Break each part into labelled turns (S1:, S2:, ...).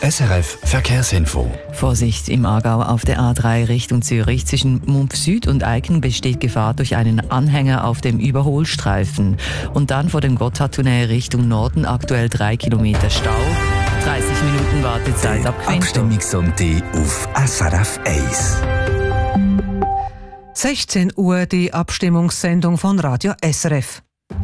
S1: SRF Verkehrsinfo.
S2: Vorsicht im Aargau auf der A3 Richtung Zürich. Zwischen Mumpf Süd und Eiken besteht Gefahr durch einen Anhänger auf dem Überholstreifen. Und dann vor dem Gotthardtunnel Richtung Norden aktuell 3 Kilometer Stau. 30 Minuten Wartezeit ab Quinto.
S1: Abstimmungssonntag auf SRF 1.
S3: 16 Uhr die Abstimmungssendung von Radio SRF.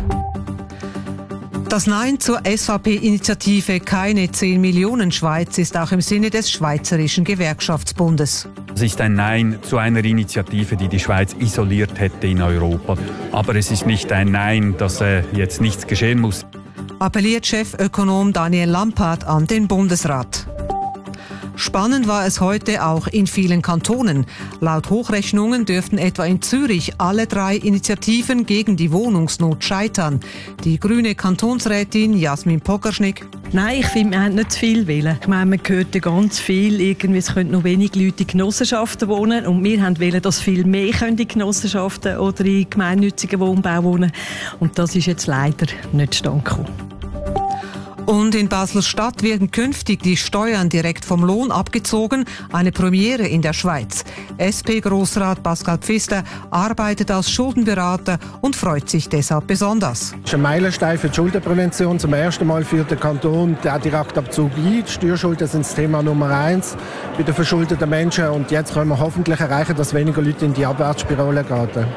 S3: Das Nein zur SVP-Initiative Keine 10 Millionen Schweiz ist auch im Sinne des Schweizerischen Gewerkschaftsbundes.
S4: Es ist ein Nein zu einer Initiative, die die Schweiz isoliert hätte in Europa. Aber es ist nicht ein Nein, dass jetzt nichts geschehen muss.
S3: Appelliert Chefökonom Daniel Lampard an den Bundesrat. Spannend war es heute auch in vielen Kantonen. Laut Hochrechnungen dürften etwa in Zürich alle 3 Initiativen gegen die Wohnungsnot scheitern. Die grüne Kantonsrätin Jasmin Pokerschnig.
S5: Nein, ich finde, wir haben nicht zu viel wollen. Ich meine, man hört ja ganz viel, irgendwie, es können noch wenig Leute in Genossenschaften wohnen. Und wir wollen, dass viel mehr in Genossenschaften oder in gemeinnützigen Wohnbau wohnen. Und das ist jetzt leider nicht zustande gekommen.
S3: Und in Basel-Stadt werden künftig die Steuern direkt vom Lohn abgezogen. Eine Premiere in der Schweiz. SP-Grossrat Pascal Pfister arbeitet als Schuldenberater und freut sich deshalb besonders.
S6: Das ist ein Meilenstein für die Schuldenprävention. Zum ersten Mal führt der Kanton den Direktabzug ein. Die Steuerschulden sind das Thema Nummer 1 bei den verschuldeten Menschen. Und jetzt können wir hoffentlich erreichen, dass weniger Leute in die Abwärtsspirale geraten.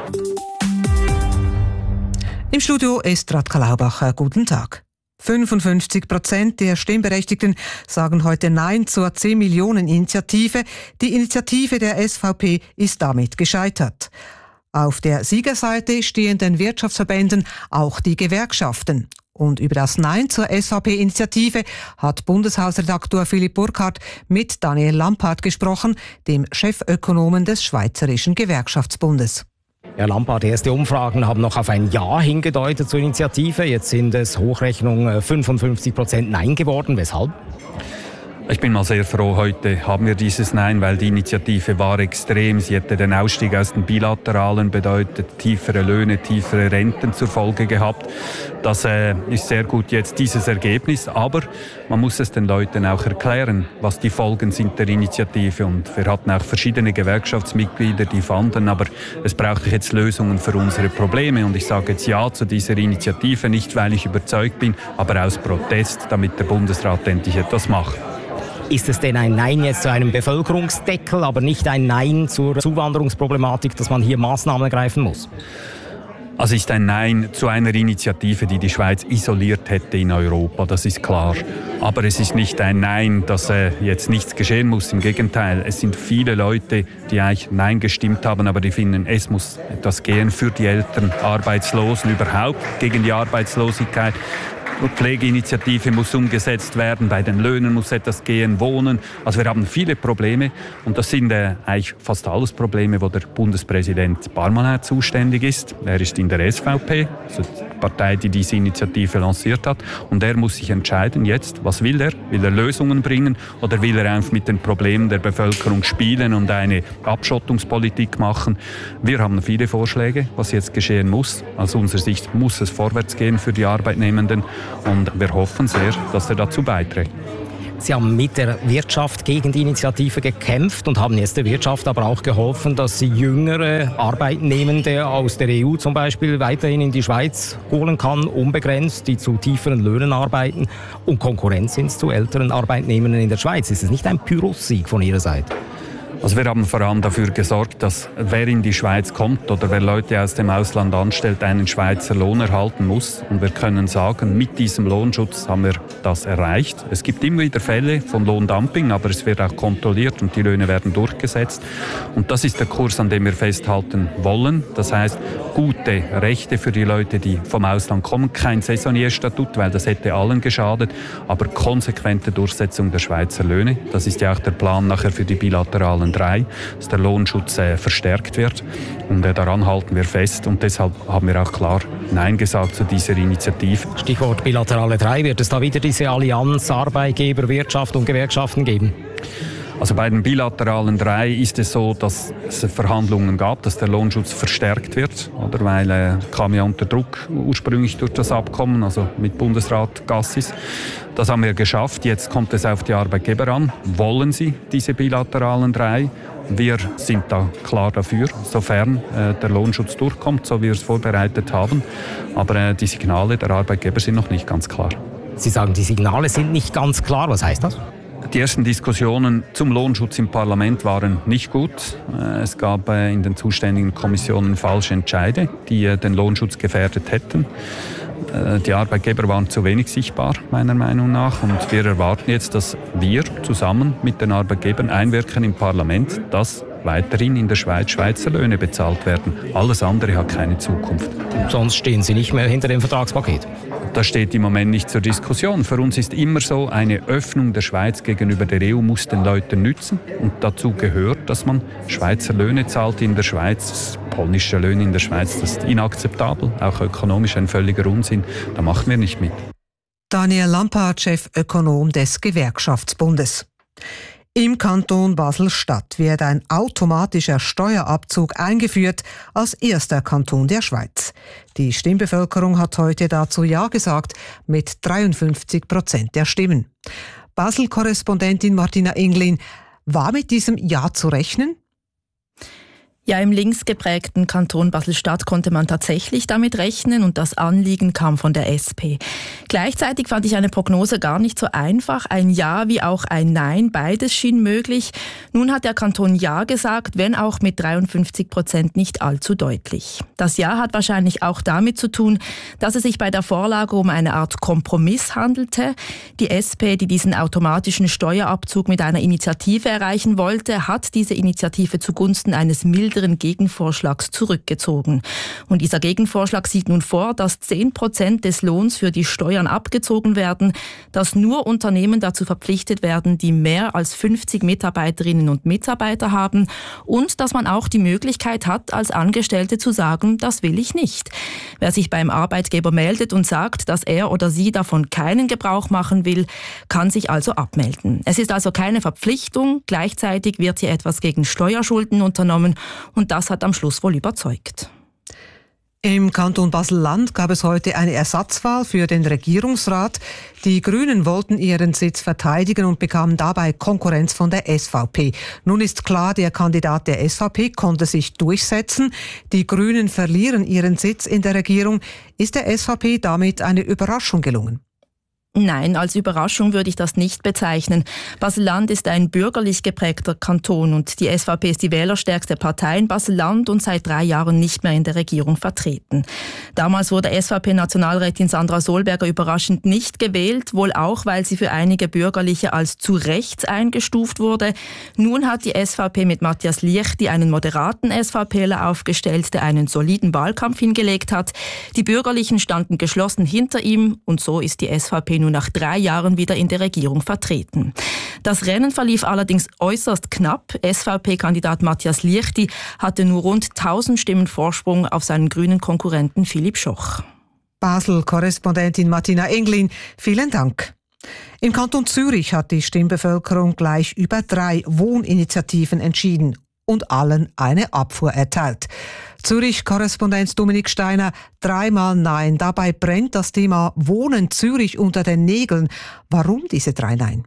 S3: Im Studio Estrat Kalaubacher. Guten Tag. 55% der Stimmberechtigten sagen heute Nein zur 10-Millionen-Initiative. Die Initiative der SVP ist damit gescheitert. Auf der Siegerseite stehen den Wirtschaftsverbänden auch die Gewerkschaften. Und über das Nein zur SVP-Initiative hat Bundeshausredaktor Philipp Burkhardt mit Daniel Lampard gesprochen, dem Chefökonomen des Schweizerischen Gewerkschaftsbundes.
S7: Herr Lampard, erste Umfragen haben noch auf ein Ja hingedeutet zur Initiative. Jetzt sind es Hochrechnung 55% Nein geworden. Weshalb?
S4: Ich bin mal sehr froh, heute haben wir dieses Nein, weil die Initiative war extrem. Sie hätte den Ausstieg aus den Bilateralen bedeutet, tiefere Löhne, tiefere Renten zur Folge gehabt. Das ist sehr gut jetzt dieses Ergebnis, aber man muss es den Leuten auch erklären, was die Folgen sind der Initiative. Und wir hatten auch verschiedene Gewerkschaftsmitglieder, die fanden, aber es braucht jetzt Lösungen für unsere Probleme. Und ich sage jetzt Ja zu dieser Initiative, nicht weil ich überzeugt bin, aber aus Protest, damit der Bundesrat endlich etwas macht.
S7: Ist es denn ein Nein jetzt zu einem Bevölkerungsdeckel, aber nicht ein Nein zur Zuwanderungsproblematik, dass man hier Maßnahmen ergreifen muss?
S4: Also ist ein Nein zu einer Initiative, die die Schweiz isoliert hätte in Europa, das ist klar. Aber es ist nicht ein Nein, dass jetzt nichts geschehen muss. Im Gegenteil, es sind viele Leute, die eigentlich Nein gestimmt haben, aber die finden, es muss etwas gehen für die Eltern, Arbeitslosen überhaupt, gegen die Arbeitslosigkeit. Die Pflegeinitiative muss umgesetzt werden, bei den Löhnen muss etwas gehen, Wohnen. Also wir haben viele Probleme und das sind eigentlich fast alles Probleme, wo der Bundespräsident Barmann zuständig ist. Er ist in der SVP, also die Partei, die diese Initiative lanciert hat. Und er muss sich entscheiden jetzt, was will er? Will er Lösungen bringen oder will er einfach mit den Problemen der Bevölkerung spielen und eine Abschottungspolitik machen? Wir haben viele Vorschläge, was jetzt geschehen muss. Aus unserer Sicht muss es vorwärts gehen für die Arbeitnehmenden. Und wir hoffen sehr, dass er dazu beiträgt.
S7: Sie haben mit der Wirtschaft gegen die Initiative gekämpft und haben jetzt der Wirtschaft aber auch geholfen, dass sie jüngere Arbeitnehmende aus der EU zum Beispiel weiterhin in die Schweiz holen kann, unbegrenzt, die zu tieferen Löhnen arbeiten und Konkurrenz sind zu älteren Arbeitnehmern in der Schweiz. Ist es nicht ein Pyrrhussieg von Ihrer Seite?
S4: Also wir haben vor allem dafür gesorgt, dass wer in die Schweiz kommt oder wer Leute aus dem Ausland anstellt, einen Schweizer Lohn erhalten muss. Und wir können sagen, mit diesem Lohnschutz haben wir das erreicht. Es gibt immer wieder Fälle von Lohndumping, aber es wird auch kontrolliert und die Löhne werden durchgesetzt. Und das ist der Kurs, an dem wir festhalten wollen. Das heißt, gute Rechte für die Leute, die vom Ausland kommen. Kein Saisonierstatut, weil das hätte allen geschadet, aber konsequente Durchsetzung der Schweizer Löhne. Das ist ja auch der Plan nachher für die bilateralen 3, dass der Lohnschutz verstärkt wird. Und daran halten wir fest. Und deshalb haben wir auch klar Nein gesagt zu dieser Initiative.
S7: Stichwort Bilaterale 3. Wird es da wieder diese Allianz Arbeitgeber, Wirtschaft und Gewerkschaften geben?
S4: Also bei den bilateralen 3 ist es so, dass es Verhandlungen gab, dass der Lohnschutz verstärkt wird, oder? Weil kam ja unter Druck ursprünglich durch das Abkommen, also mit Bundesrat Gassis. Das haben wir geschafft. Jetzt kommt es auf die Arbeitgeber an. Wollen sie diese bilateralen 3? Wir sind da klar dafür, sofern der Lohnschutz durchkommt, so wie wir es vorbereitet haben. Aber die Signale der Arbeitgeber sind noch nicht ganz klar.
S7: Sie sagen, die Signale sind nicht ganz klar. Was heißt das?
S4: Die ersten Diskussionen zum Lohnschutz im Parlament waren nicht gut. Es gab in den zuständigen Kommissionen falsche Entscheide, die den Lohnschutz gefährdet hätten. Die Arbeitgeber waren zu wenig sichtbar, meiner Meinung nach. Und wir erwarten jetzt, dass wir zusammen mit den Arbeitgebern einwirken im Parlament, dass weiterhin in der Schweiz Schweizer Löhne bezahlt werden. Alles andere hat keine Zukunft.
S7: Sonst stehen Sie nicht mehr hinter dem Vertragspaket?
S4: Das steht im Moment nicht zur Diskussion. Für uns ist immer so, eine Öffnung der Schweiz gegenüber der EU muss den Leuten nützen. Und dazu gehört, dass man Schweizer Löhne zahlt in der Schweiz. Polnische Löhne in der Schweiz, das ist inakzeptabel, auch ökonomisch ein völliger Unsinn. Da machen wir nicht mit.
S3: Daniel Lampard, Chefökonom des Gewerkschaftsbundes. Im Kanton Basel-Stadt wird ein automatischer Steuerabzug eingeführt, als erster Kanton der Schweiz. Die Stimmbevölkerung hat heute dazu Ja gesagt, mit 53% der Stimmen. Basel-Korrespondentin Martina Englin, war mit diesem Ja zu rechnen?
S8: Ja, im links geprägten Kanton Basel-Stadt konnte man tatsächlich damit rechnen und das Anliegen kam von der SP. Gleichzeitig fand ich eine Prognose gar nicht so einfach. Ein Ja wie auch ein Nein, beides schien möglich. Nun hat der Kanton Ja gesagt, wenn auch mit 53% nicht allzu deutlich. Das Ja hat wahrscheinlich auch damit zu tun, dass es sich bei der Vorlage um eine Art Kompromiss handelte. Die SP, die diesen automatischen Steuerabzug mit einer Initiative erreichen wollte, hat diese Initiative zugunsten eines milderen Gegenvorschlags zurückgezogen. Und dieser Gegenvorschlag sieht nun vor, dass 10% des Lohns für die Steuern abgezogen werden, dass nur Unternehmen dazu verpflichtet werden, die mehr als 50 Mitarbeiterinnen und Mitarbeiter haben und dass man auch die Möglichkeit hat, als Angestellte zu sagen, das will ich nicht. Wer sich beim Arbeitgeber meldet und sagt, dass er oder sie davon keinen Gebrauch machen will, kann sich also abmelden. Es ist also keine Verpflichtung, gleichzeitig wird hier etwas gegen Steuerschulden unternommen und das hat am Schluss wohl überzeugt.
S3: Im Kanton Basel-Land gab es heute eine Ersatzwahl für den Regierungsrat. Die Grünen wollten ihren Sitz verteidigen und bekamen dabei Konkurrenz von der SVP. Nun ist klar, der Kandidat der SVP konnte sich durchsetzen. Die Grünen verlieren ihren Sitz in der Regierung. Ist der SVP damit eine Überraschung gelungen?
S8: Nein, als Überraschung würde ich das nicht bezeichnen. Basel-Land ist ein bürgerlich geprägter Kanton und die SVP ist die wählerstärkste Partei in Basel-Land und seit 3 Jahren nicht mehr in der Regierung vertreten. Damals wurde SVP-Nationalrätin Sandra Solberger überraschend nicht gewählt, wohl auch, weil sie für einige Bürgerliche als zu rechts eingestuft wurde. Nun hat die SVP mit Matthias Liechti einen moderaten SVPler aufgestellt, der einen soliden Wahlkampf hingelegt hat. Die Bürgerlichen standen geschlossen hinter ihm und so ist die SVP nun nach 3 Jahren wieder in der Regierung vertreten. Das Rennen verlief allerdings äußerst knapp. SVP-Kandidat Matthias Liechti hatte nur rund 1000 Stimmen Vorsprung auf seinen grünen Konkurrenten Philipp Schoch.
S3: Basel-Korrespondentin Martina Englin, vielen Dank. Im Kanton Zürich hat die Stimmbevölkerung gleich über 3 Wohninitiativen entschieden und allen eine Abfuhr erteilt. Zürich-Korrespondent Dominik Steiner, 3-mal Nein. Dabei brennt das Thema Wohnen Zürich unter den Nägeln. Warum diese 3 Nein?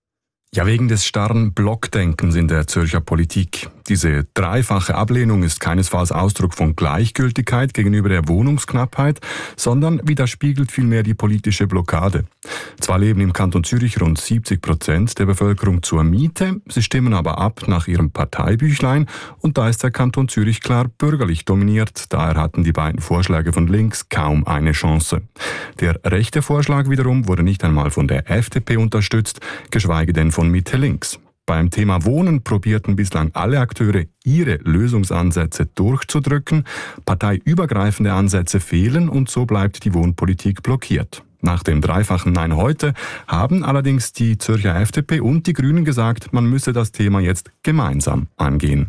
S9: Ja, wegen des starren Blockdenkens in der Zürcher Politik. Diese dreifache Ablehnung ist keinesfalls Ausdruck von Gleichgültigkeit gegenüber der Wohnungsknappheit, sondern widerspiegelt vielmehr die politische Blockade. Zwar leben im Kanton Zürich rund 70% der Bevölkerung zur Miete, sie stimmen aber ab nach ihrem Parteibüchlein und da ist der Kanton Zürich klar bürgerlich dominiert, daher hatten die beiden Vorschläge von links kaum eine Chance. Der rechte Vorschlag wiederum wurde nicht einmal von der FDP unterstützt, geschweige denn von Mitte links. Beim Thema Wohnen probierten bislang alle Akteure, ihre Lösungsansätze durchzudrücken. Parteiübergreifende Ansätze fehlen und so bleibt die Wohnpolitik blockiert. Nach dem dreifachen Nein heute haben allerdings die Zürcher FDP und die Grünen gesagt, man müsse das Thema jetzt gemeinsam angehen.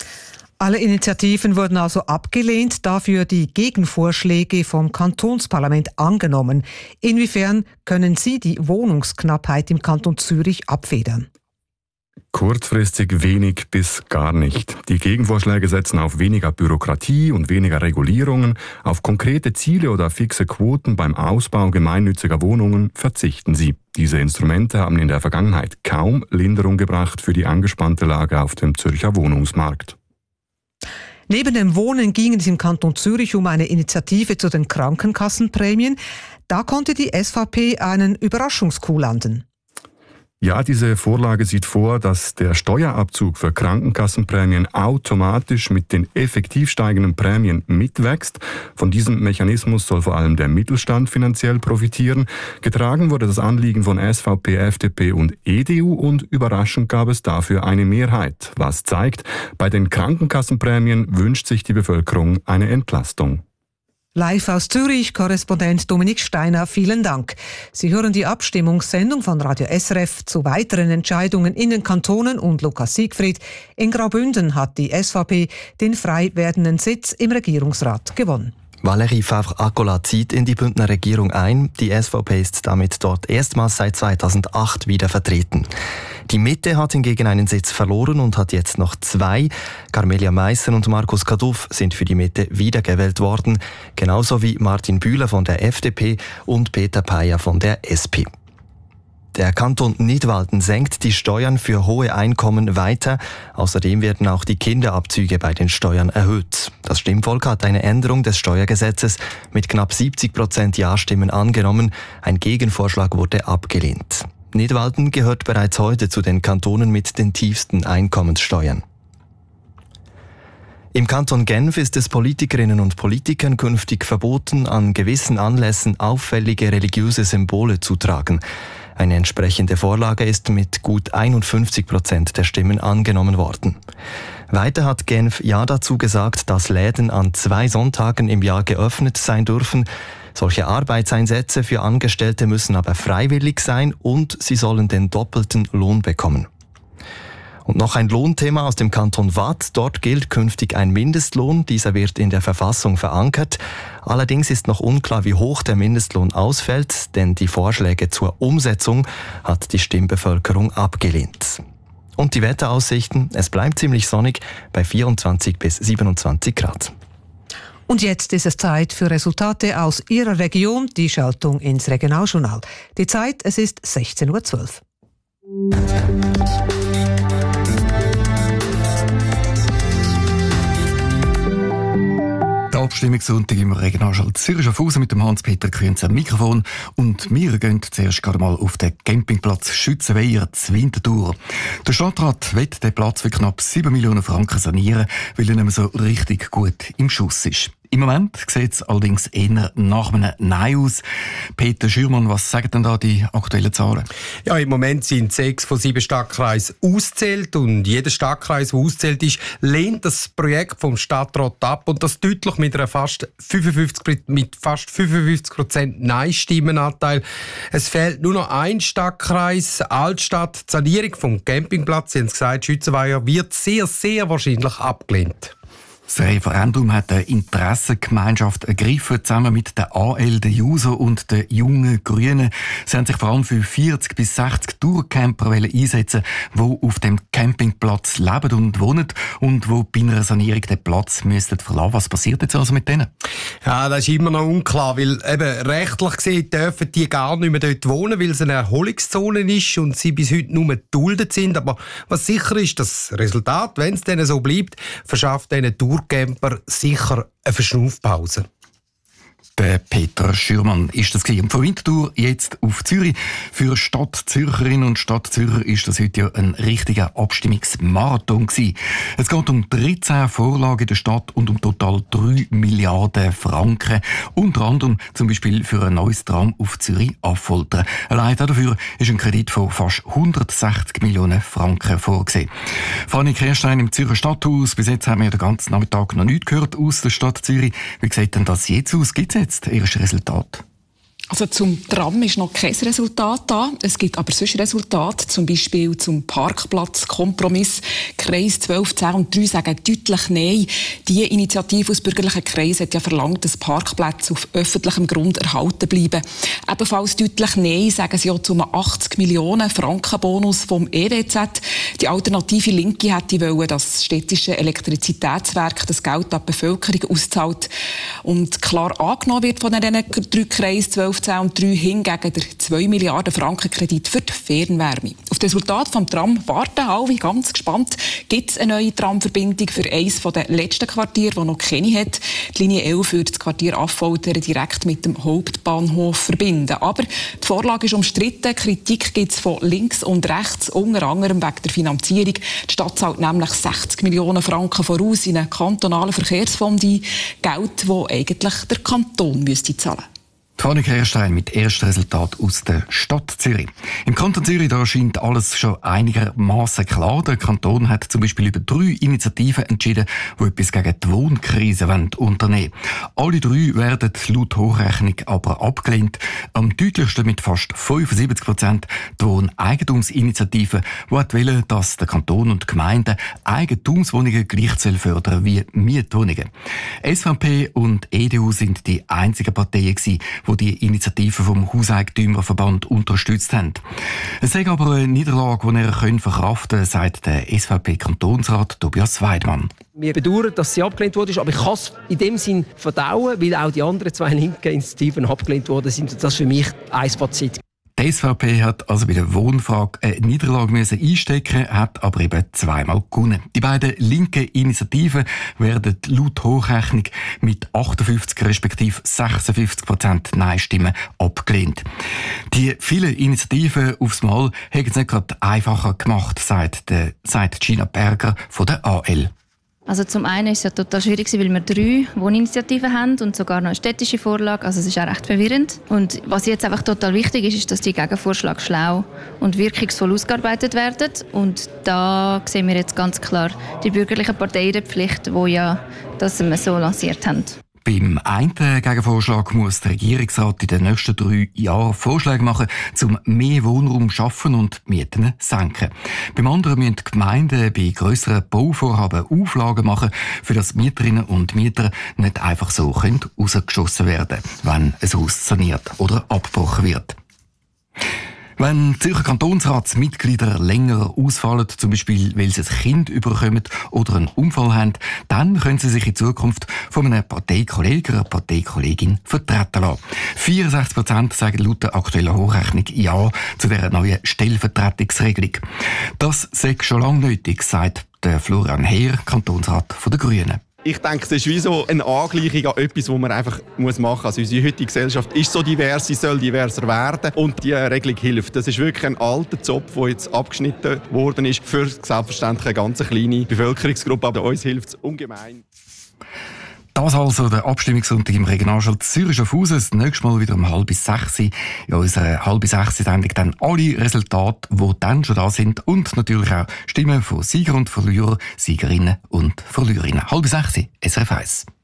S3: Alle Initiativen wurden also abgelehnt, dafür die Gegenvorschläge vom Kantonsparlament angenommen. Inwiefern können Sie die Wohnungsknappheit im Kanton Zürich abfedern?
S9: Kurzfristig wenig bis gar nicht. Die Gegenvorschläge setzen auf weniger Bürokratie und weniger Regulierungen. Auf konkrete Ziele oder fixe Quoten beim Ausbau gemeinnütziger Wohnungen verzichten sie. Diese Instrumente haben in der Vergangenheit kaum Linderung gebracht für die angespannte Lage auf dem Zürcher Wohnungsmarkt.
S3: Neben dem Wohnen ging es im Kanton Zürich um eine Initiative zu den Krankenkassenprämien. Da konnte die SVP einen Überraschungscoup landen.
S9: Ja, diese Vorlage sieht vor, dass der Steuerabzug für Krankenkassenprämien automatisch mit den effektiv steigenden Prämien mitwächst. Von diesem Mechanismus soll vor allem der Mittelstand finanziell profitieren. Getragen wurde das Anliegen von SVP, FDP und EDU und überraschend gab es dafür eine Mehrheit. Was zeigt, bei den Krankenkassenprämien wünscht sich die Bevölkerung eine Entlastung.
S3: Live aus Zürich, Korrespondent Dominik Steiner, vielen Dank. Sie hören die Abstimmungssendung von Radio SRF zu weiteren Entscheidungen in den Kantonen und Lukas Siegfried. In Graubünden hat die SVP den frei werdenden Sitz im Regierungsrat gewonnen.
S10: Valérie Favre-Accola zieht in die Bündner Regierung ein. Die SVP ist damit dort erstmals seit 2008 wieder vertreten. Die Mitte hat hingegen einen Sitz verloren und hat jetzt noch 2. Carmelia Meissen und Markus Kaduff sind für die Mitte wiedergewählt worden, genauso wie Martin Bühler von der FDP und Peter Peier von der SP. Der Kanton Nidwalden senkt die Steuern für hohe Einkommen weiter. Außerdem werden auch die Kinderabzüge bei den Steuern erhöht. Das Stimmvolk hat eine Änderung des Steuergesetzes mit knapp 70% Ja-Stimmen angenommen. Ein Gegenvorschlag wurde abgelehnt. Nidwalden gehört bereits heute zu den Kantonen mit den tiefsten Einkommenssteuern. Im Kanton Genf ist es Politikerinnen und Politikern künftig verboten, an gewissen Anlässen auffällige religiöse Symbole zu tragen. Eine entsprechende Vorlage ist mit gut 51% der Stimmen angenommen worden. Weiter hat Genf ja dazu gesagt, dass Läden an 2 Sonntagen im Jahr geöffnet sein dürfen. Solche Arbeitseinsätze für Angestellte müssen aber freiwillig sein und sie sollen den doppelten Lohn bekommen. Und noch ein Lohnthema aus dem Kanton Waadt. Dort gilt künftig ein Mindestlohn. Dieser wird in der Verfassung verankert. Allerdings ist noch unklar, wie hoch der Mindestlohn ausfällt, denn die Vorschläge zur Umsetzung hat die Stimmbevölkerung abgelehnt. Und die Wetteraussichten? Es bleibt ziemlich sonnig bei 24 bis 27 Grad.
S3: Und jetzt ist es Zeit für Resultate aus Ihrer Region, die Schaltung ins Regionaljournal. Die Zeit, es ist 16:12 Uhr.
S11: Abstimmungssonntag im Regionaljournal Zürich auf Hause mit dem Hans-Peter Künz am Mikrofon. Und wir gehen zuerst gerade mal auf den Campingplatz Schützenweiher zu Winterthur. Der Stadtrat will den Platz für knapp 7 Millionen Franken sanieren, weil er nicht mehr so richtig gut im Schuss ist. Im Moment sieht es allerdings eher nach einem Nein aus. Peter Schürmann, was sagen denn da die aktuellen Zahlen?
S12: Ja, im Moment sind 6 von 7 Stadtkreisen ausgezählt und jeder Stadtkreis, der ausgezählt ist, lehnt das Projekt vom Stadtrat ab und das deutlich mit fast 55% Nein-Stimmenanteil. Es fehlt nur noch ein Stadtkreis, Altstadt. Die Sanierung vom Campingplatz, Sie haben es gesagt, Schützenweiher, wird sehr, sehr wahrscheinlich abgelehnt.
S11: Das Referendum hat eine Interessengemeinschaft ergriffen, zusammen mit der AL, der JUSO und den Jungen Grünen. Sie haben sich vor allem für 40 bis 60 Tourcamper einsetzen, die auf dem Campingplatz leben und wohnen und die bei einer Sanierung den Platz verlassen müssten. Was passiert jetzt also mit denen?
S12: Ja, das ist immer noch unklar, weil eben rechtlich gesehen dürfen die gar nicht mehr dort wohnen, weil es eine Erholungszone ist und sie bis heute nur geduldet sind. Aber was sicher ist, das Resultat, wenn es denen so bleibt, verschafft diesen Tourcamper sicher eine Verschnaufpause.
S11: Der Peter Schürmann ist das gewesen. Von Winterthur jetzt auf Zürich. Für Stadtzürcherinnen und Stadtzürcher ist das heute ja ein richtiger Abstimmungsmarathon gewesen. Es geht um 13 Vorlagen in der Stadt und um total 3 Milliarden Franken. Unter anderem zum Beispiel für ein neues Tram auf Zürich-Affoltern. Allein dafür ist ein Kredit von fast 160 Millionen Franken vorgesehen. Fanny Kirstein im Zürcher Stadthaus. Bis jetzt haben wir den ganzen Nachmittag noch nichts gehört aus der Stadt Zürich. Wie sieht denn das jetzt aus? Gibt es jetzt erste Resultat?
S13: Also zum Tram ist noch kein Resultat da. Es gibt aber sonst Resultate, zum Beispiel zum Parkplatzkompromiss. Kreis 12, 10 und 3 sagen deutlich Nein. Die Initiative aus bürgerlichen Kreisen hat ja verlangt, dass Parkplätze auf öffentlichem Grund erhalten bleiben. Ebenfalls deutlich Nein sagen sie auch zum 80 Millionen Franken Bonus vom EWZ. Die alternative Linke hätte wollen, dass das städtische Elektrizitätswerk das Geld an die Bevölkerung auszahlt und klar angenommen wird von diesen 3 Kreisen 12, 10 und 3 hingegen der 2 Milliarden Franken Kredit für die Fernwärme. Auf das Resultat vom Tram warten alle ganz gespannt. Gibt es eine neue Tramverbindung für eines der letzten Quartiere, das noch keine hat? Die Linie 11 würde das Quartier Affoltern direkt mit dem Hauptbahnhof verbinden. Aber die Vorlage ist umstritten. Kritik gibt es von links und rechts, unter anderem wegen der Finanzierung. Die Stadt zahlt nämlich 60 Millionen Franken voraus in einen kantonalen Verkehrsfonds ein. Geld, das eigentlich der Kanton müsste zahlen.
S11: Annika Erstein mit ersten Resultat aus der Stadt Zürich. Im Kanton Zürich da scheint alles schon einigermaßen klar. Der Kanton hat zum Beispiel über 3 Initiativen entschieden, die etwas gegen die Wohnkrise unternehmen wollen. Alle 3 werden laut Hochrechnung aber abgelehnt. Am deutlichsten mit fast 75% die Wohneigentumsinitiative, die wollen, dass der Kanton und die Gemeinden Eigentumswohnungen gleich fördern wie Mietwohnungen. SVP und EDU sind die einzigen Parteien gewesen, die Initiative vom Hauseigentümerverband unterstützt haben. Es sei aber eine Niederlage, die er verkraften kann, sagt der SVP-Kantonsrat Tobias Weidmann.
S14: Wir bedauern, dass sie abgelehnt wurde, aber ich kann es in dem Sinn verdauen, weil auch die anderen 2 linken Initiativen abgelehnt worden sind. Das ist für mich ein Fazit.
S11: Die SVP hat also bei der Wohnfrage eine Niederlage einstecken, hat aber eben 2-mal gewonnen. Die beiden linken Initiativen werden laut Hochrechnung mit 58 respektive 56% Nein-Stimmen abgelehnt. Die vielen Initiativen aufs Mal haben es nicht gerade einfacher gemacht, sagt Gina Berger von der AL.
S15: Also zum einen ist es ja total schwierig, weil wir 3 Wohninitiativen haben und sogar noch eine städtische Vorlage. Also es ist auch recht verwirrend. Und was jetzt einfach total wichtig ist, ist, dass die Gegenvorschläge schlau und wirkungsvoll ausgearbeitet werden. Und da sehen wir jetzt ganz klar die bürgerlichen Parteien in der Pflicht, die ja das so lanciert haben.
S11: Beim einen Gegenvorschlag muss der Regierungsrat in den nächsten 3 Jahren Vorschläge machen, um mehr Wohnraum zu schaffen und die Mieten zu senken. Beim anderen müssen die Gemeinden bei grösseren Bauvorhaben Auflagen machen, für das Mieterinnen und Mieter nicht einfach so rausgeschossen werden können, wenn ein Haus saniert oder abgebrochen wird. Wenn Zürcher Kantonsratsmitglieder länger ausfallen, zum Beispiel weil sie ein Kind bekommen oder einen Unfall haben, dann können sie sich in Zukunft von einem Parteikollegen oder Parteikollegin vertreten lassen. 64% sagen laut der aktuellen Hochrechnung Ja zu dieser neuen Stellvertretungsregelung. Das sei schon lange nötig, sagt der Florian Heer, Kantonsrat der Grünen.
S16: Ich denke, es ist wie so eine Angleichung an etwas, was man einfach machen muss. Also unsere heutige Gesellschaft ist so divers, sie soll diverser werden und die Regelung hilft. Das ist wirklich ein alter Zopf, der jetzt abgeschnitten worden ist für selbstverständlich eine ganz kleine Bevölkerungsgruppe, aber uns hilft es ungemein.
S11: Das also der Abstimmungssonntag im Regionalschalt Zürich-Schaffhausen. Das nächste Mal wieder um 5:30. In unserer 5:30-Sendung dann alle Resultate, die dann schon da sind und natürlich auch Stimmen von Sieger und Verlierer, Siegerinnen und Verliererinnen. 5:30, SRF 1.